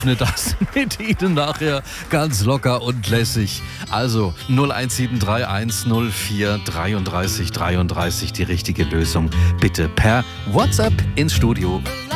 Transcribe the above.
das mit Ihnen nachher ganz locker und lässig. Also 01731 04 33 33 die richtige Lösung. Bitte per WhatsApp ins Studio.